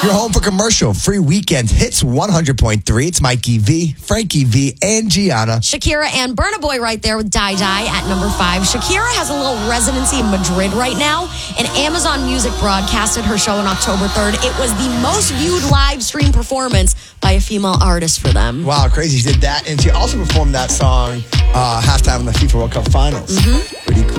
You're home for commercial free weekend hits 100.3. It's Mikey V, Frankie V, and Gianna. Shakira and Burna Boy right there with Die Die at number 5. Shakira has a little residency in Madrid right now, and Amazon Music broadcasted her show on October 3rd. It was the most viewed live stream performance by a female artist for them. Wow, crazy. She did that, and she also performed that song halftime in the FIFA World Cup Finals. Pretty cool.